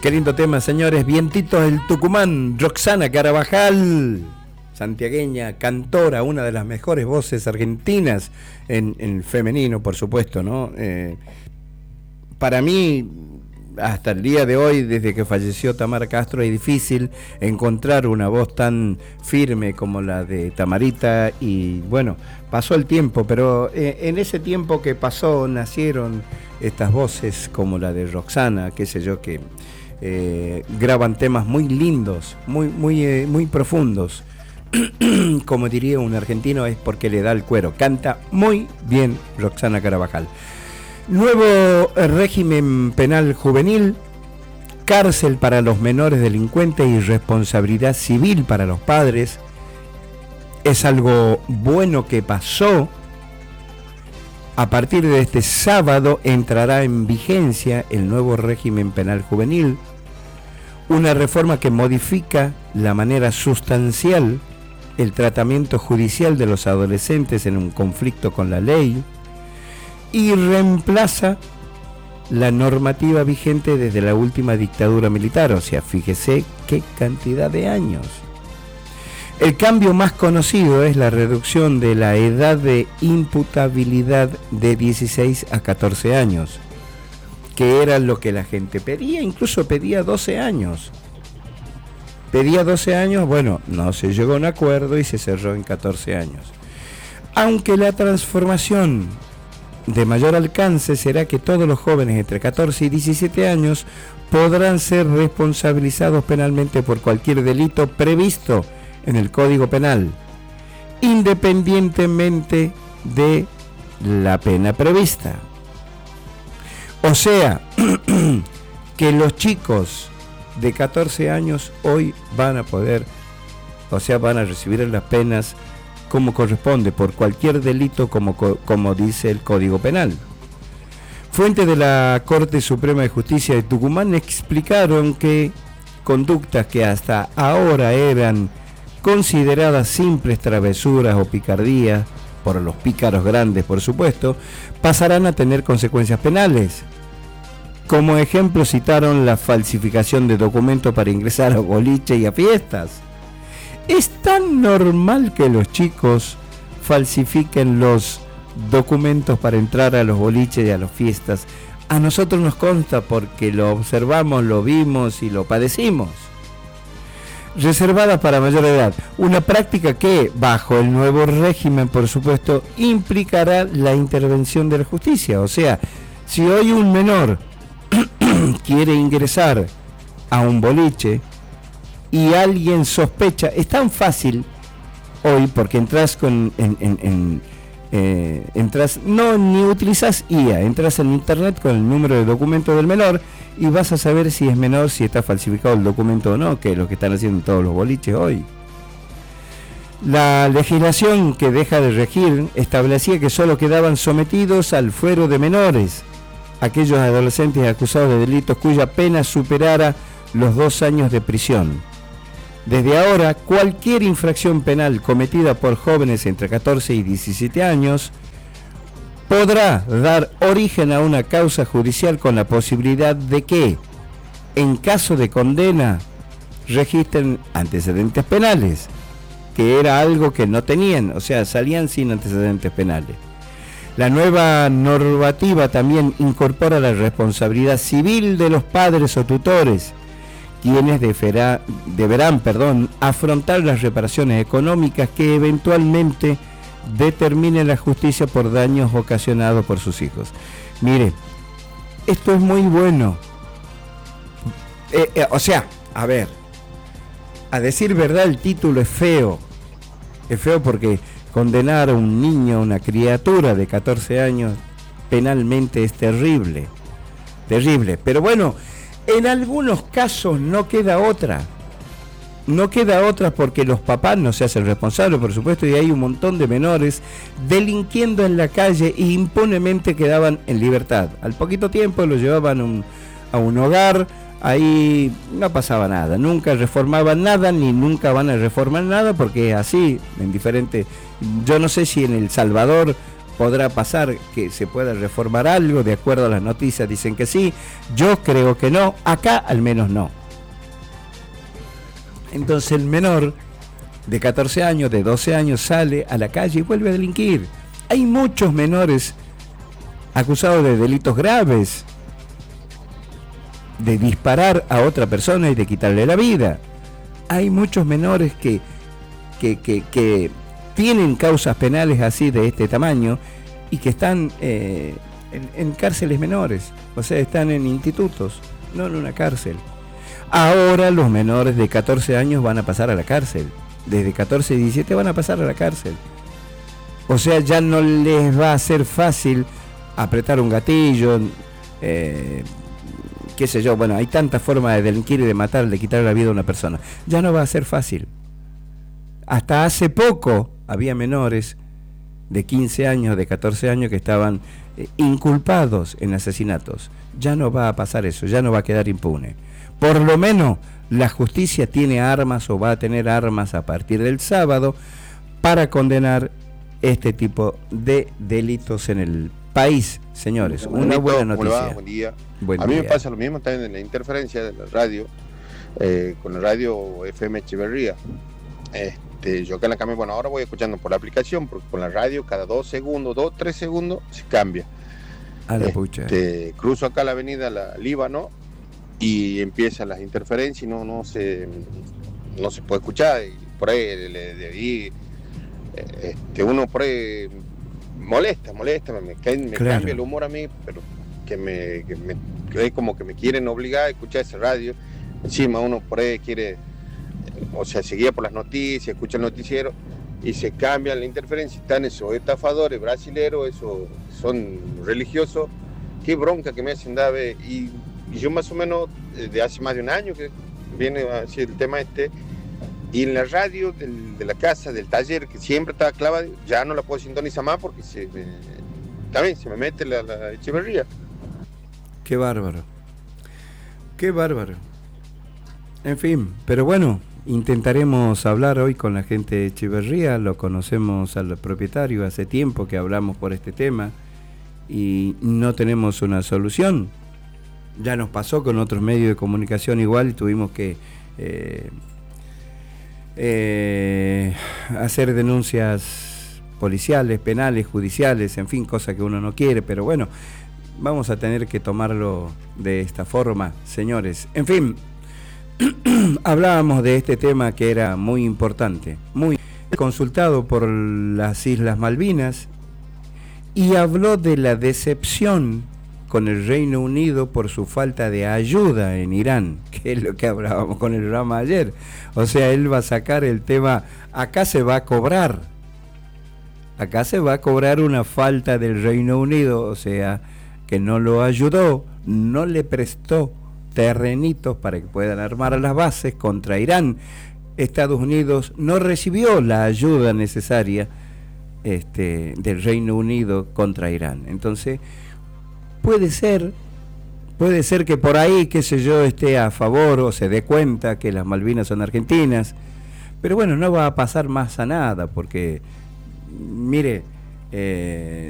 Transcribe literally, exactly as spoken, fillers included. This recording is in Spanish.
Qué lindo tema, señores. Vientitos del Tucumán, Roxana Carabajal, santiagueña, cantora, una de las mejores voces argentinas en, en femenino, por supuesto, ¿no? Eh, para mí, hasta el día de hoy, desde que falleció Tamara Castro, es difícil encontrar una voz tan firme como la de Tamarita. Y bueno, pasó el tiempo, pero eh, en ese tiempo que pasó nacieron estas voces como la de Roxana, qué sé yo, que eh, graban temas muy lindos, muy, muy, eh, muy profundos. Como diría un argentino, es porque le da el cuero. Canta muy bien Roxana Carabajal. Nuevo régimen penal juvenil, cárcel para los menores delincuentes y responsabilidad civil para los padres. Es algo bueno que pasó. A partir de este sábado entrará en vigencia el nuevo régimen penal juvenil, una reforma que modifica la manera sustancial el tratamiento judicial de los adolescentes en un conflicto con la ley y reemplaza la normativa vigente desde la última dictadura militar. O sea, fíjese qué cantidad de años. El cambio más conocido es la reducción de la edad de imputabilidad de dieciséis a catorce años, que era lo que la gente pedía, incluso pedía doce años. Pedía doce años, bueno, no se llegó a un acuerdo y se cerró en catorce años. Aunque la transformación de mayor alcance será que todos los jóvenes entre catorce y diecisiete años podrán ser responsabilizados penalmente por cualquier delito previsto en el Código Penal, independientemente de la pena prevista. O sea, que los chicos de catorce años hoy van a poder, o sea, van a recibir las penas como corresponde por cualquier delito, como, como dice el Código Penal. Fuentes de la Corte Suprema de Justicia de Tucumán explicaron que conductas que hasta ahora eran consideradas simples travesuras o picardías, por los pícaros grandes por supuesto, pasarán a tener consecuencias penales. Como ejemplo citaron la falsificación de documentos para ingresar a boliche y a fiestas. Es tan normal que los chicos falsifiquen los documentos para entrar a los boliches y a las fiestas. A nosotros nos consta porque lo observamos, lo vimos y lo padecimos. Reservadas para mayor edad, una práctica que, bajo el nuevo régimen, por supuesto, implicará la intervención de la justicia. O sea, si hoy un menor quiere ingresar a un boliche y alguien sospecha, es tan fácil hoy porque entras con en, en, en, eh, entras no ni utilizas I A, entras en internet con el número de documento del menor y vas a saber si es menor, si está falsificado el documento o no, que es lo que están haciendo todos los boliches hoy. La legislación que deja de regir establecía que solo quedaban sometidos al fuero de menores aquellos adolescentes acusados de delitos cuya pena superara los dos años de prisión. Desde ahora, cualquier infracción penal cometida por jóvenes entre catorce y diecisiete años podrá dar origen a una causa judicial con la posibilidad de que, en caso de condena, registren antecedentes penales, que era algo que no tenían, o sea, salían sin antecedentes penales. La nueva normativa también incorpora la responsabilidad civil de los padres o tutores, quienes deberá, deberán perdón, afrontar las reparaciones económicas que eventualmente determine la justicia por daños ocasionados por sus hijos. Mire, esto es muy bueno. Eh, eh, o sea, a ver, a decir verdad, el título es feo. Es feo porque condenar a un niño, a una criatura de catorce años, penalmente es terrible. Terrible. Pero bueno, en algunos casos no queda otra. No queda otra porque los papás no se hacen responsables, por supuesto, y hay un montón de menores delinquiendo en la calle e impunemente quedaban en libertad. Al poquito tiempo los llevaban un, a un hogar, ahí no pasaba nada, nunca reformaban nada, ni nunca van a reformar nada, porque es así, en diferente. Yo no sé si en El Salvador podrá pasar que se pueda reformar algo, de acuerdo a las noticias dicen que sí, yo creo que no, acá al menos no. Entonces el menor de catorce años, de doce años, sale a la calle y vuelve a delinquir. Hay muchos menores acusados de delitos graves, de disparar a otra persona y de quitarle la vida. Hay muchos menores que, que, que, que tienen causas penales así de este tamaño y que están eh, en, en cárceles menores, o sea, están en institutos, no en una cárcel. Ahora los menores de catorce años van a pasar a la cárcel, desde catorce y diecisiete van a pasar a la cárcel. O sea, ya no les va a ser fácil apretar un gatillo, eh, qué sé yo, bueno, hay tantas formas de delinquir y de matar, de quitar la vida a una persona. Ya no va a ser fácil. Hasta hace poco había menores de quince años, de catorce años que estaban eh, inculpados en asesinatos. Ya no va a pasar eso, ya no va a quedar impune. Por lo menos la justicia tiene armas o va a tener armas a partir del sábado para condenar este tipo de delitos en el país, señores. Una buena noticia. Buen día. Buen a mí día. me pasa lo mismo también en la interferencia de la radio, eh, con la radio F M Echeverría. Este, yo acá en la cambio, bueno, ahora voy escuchando por la aplicación, porque con la radio cada dos segundos, dos, tres segundos, se cambia. A la este, pucha. Cruzo acá la avenida la Líbano y empiezan las interferencias y no, no, se, no se puede escuchar. Y por ahí, le, le, y, este, uno por ahí molesta, molesta, me, me, me Claro. cambia el humor a mí, pero que me, que me que es como que me quieren obligar a escuchar esa radio. Encima uno por ahí quiere, o sea, seguía por las noticias, escucha el noticiero y se cambian la interferencia. Están esos estafadores brasileros, esos son religiosos. Qué bronca que me hacen dar. Y, y yo más o menos de hace más de un año que viene así el tema este. Y en la radio del, de la casa, del taller, que siempre estaba clavada, ya no la puedo sintonizar más porque se me, también se me mete la, la Echeverría. Qué bárbaro. Qué bárbaro. En fin, pero bueno, intentaremos hablar hoy con la gente de Echeverría. Lo conocemos al propietario, hace tiempo que hablamos por este tema y no tenemos una solución. Ya nos pasó con otros medios de comunicación igual y tuvimos que eh, eh, hacer denuncias policiales, penales, judiciales, en fin, cosa que uno no quiere, pero bueno, vamos a tener que tomarlo de esta forma, señores. En fin, hablábamos de este tema que era muy importante, muy consultado por las Islas Malvinas, y habló de la decepción con el Reino Unido por su falta de ayuda en Irán, que es lo que hablábamos con el programa ayer. O sea, él va a sacar el tema, acá se va a cobrar, acá se va a cobrar una falta del Reino Unido, o sea, que no lo ayudó, no le prestó terrenitos para que puedan armar las bases contra Irán. Estados Unidos no recibió la ayuda necesaria este, del Reino Unido contra Irán. Entonces, puede ser, puede ser que por ahí, qué sé yo, esté a favor o se dé cuenta que las Malvinas son argentinas, pero bueno, no va a pasar más a nada, porque, mire, eh,